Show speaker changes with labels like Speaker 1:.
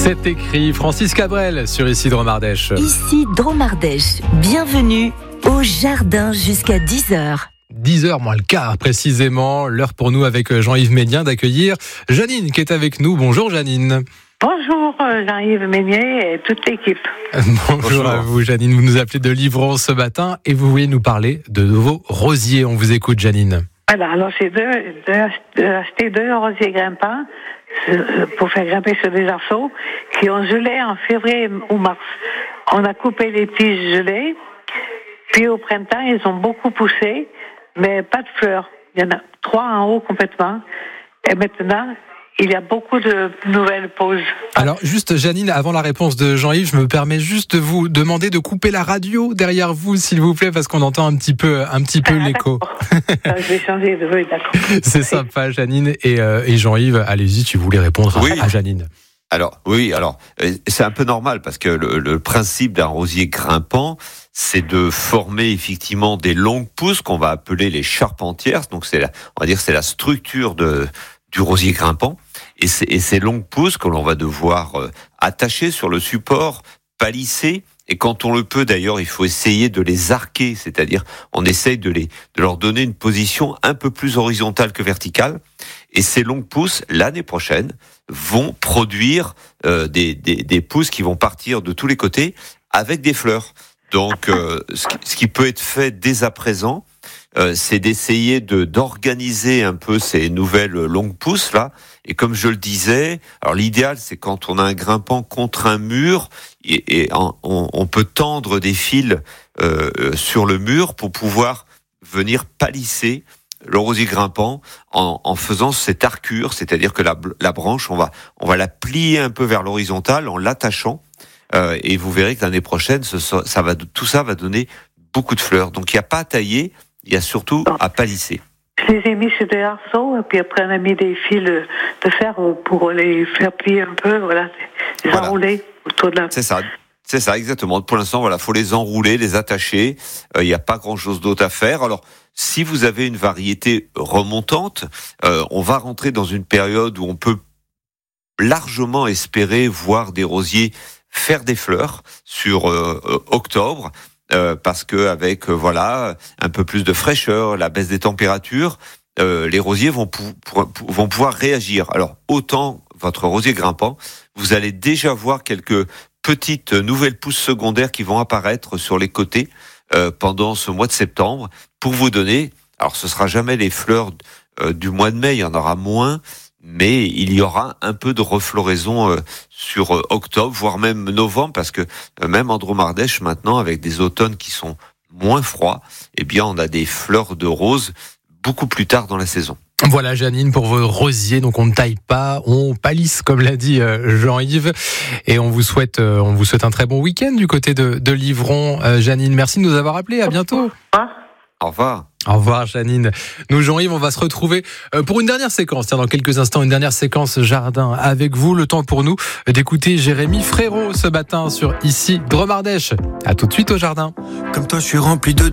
Speaker 1: C'est écrit Francis Cabrel sur Ici Dromardèche.
Speaker 2: Ici Dromardèche, bienvenue au jardin jusqu'à 10h.
Speaker 1: 10h moins le quart précisément, l'heure pour nous avec Jean-Yves Ménien d'accueillir Janine qui est avec nous. Bonjour Janine.
Speaker 3: Bonjour Jean-Yves Ménier et toute l'équipe.
Speaker 1: Bonjour à vous Janine, vous nous appelez de Livron ce matin et vous voulez nous parler de vos rosiers. On vous écoute Janine.
Speaker 3: Voilà, alors c'est d'acheter deux rosiers grimpants pour faire grimper sur des arceaux qui ont gelé en février ou mars. On a coupé les tiges gelées, puis au printemps ils ont beaucoup poussé, mais pas de fleurs. Il y en a 3 en haut complètement. Et maintenant, il y a beaucoup de nouvelles pauses.
Speaker 1: Alors juste Janine, avant la réponse de Jean-Yves, je me permets juste de vous demander de couper la radio derrière vous, s'il vous plaît, parce qu'on entend un petit peu l'écho.
Speaker 3: Je vais changer de voix, d'accord.
Speaker 1: C'est sympa Janine. Et Jean-Yves, allez-y, tu voulais répondre à Janine.
Speaker 4: Alors, c'est un peu normal parce que le principe d'un rosier grimpant, c'est de former effectivement des longues pousses qu'on va appeler les charpentières. Donc c'est la structure du rosier grimpant. Et ces longues pousses que l'on va devoir attacher sur le support, palisser. Et quand on le peut, d'ailleurs, il faut essayer de les arquer, c'est-à-dire on essaye de leur donner une position un peu plus horizontale que verticale. Et ces longues pousses, l'année prochaine, vont produire des pousses qui vont partir de tous les côtés avec des fleurs. Donc, ce qui peut être fait dès à présent, c'est d'essayer d'organiser un peu ces nouvelles longues pousses là. Et comme je le disais, alors l'idéal c'est quand on a un grimpant contre un mur et on peut tendre des fils sur le mur pour pouvoir venir palisser le rosier grimpant en faisant cette arcure, c'est-à-dire que la branche on va la plier un peu vers l'horizontale en l'attachant et vous verrez que l'année prochaine tout ça va donner beaucoup de fleurs. Donc il n'y a pas à tailler. Il y a surtout à palisser.
Speaker 3: Je les ai mis sur des arceaux, et puis après on a mis des fils de fer pour les faire plier un peu, les enrouler autour de la...
Speaker 4: C'est ça, exactement. Pour l'instant, faut les enrouler, les attacher. Il n'y a pas grand-chose d'autre à faire. Alors, si vous avez une variété remontante, on va rentrer dans une période où on peut largement espérer voir des rosiers faire des fleurs sur octobre. Parce que avec un peu plus de fraîcheur, la baisse des températures, les rosiers vont pouvoir réagir. Alors autant votre rosier grimpant, vous allez déjà voir quelques petites nouvelles pousses secondaires qui vont apparaître sur les côtés pendant ce mois de septembre pour vous donner. Alors ce sera jamais les fleurs du mois de mai, il y en aura moins. Mais il y aura un peu de refloraison sur octobre, voire même novembre, parce que même en Dromardèche maintenant, avec des automnes qui sont moins froids, on a des fleurs de rose beaucoup plus tard dans la saison.
Speaker 1: Voilà Janine pour vos rosiers, donc on ne taille pas, on palisse comme l'a dit Jean-Yves, et on vous souhaite un très bon week-end du côté de Livron. Janine, merci de nous avoir appelés, à bientôt.
Speaker 4: Au revoir.
Speaker 1: Au revoir Janine. Nous Jean-Yves, on va se retrouver pour une dernière séquence. Tiens, dans quelques instants, une dernière séquence jardin avec vous. Le temps pour nous d'écouter Jérémy Frérot ce matin sur Ici Dromardèche. À tout de suite au jardin.
Speaker 5: Comme toi, je suis rempli de